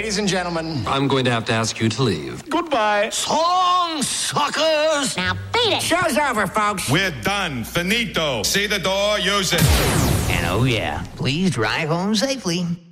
Ladies and gentlemen, I'm going to have to ask you to leave. goodbye. Song suckers! Now beat it. Show's over, folks. We're done. Finito. See the door, use it. And oh yeah, please drive home safely.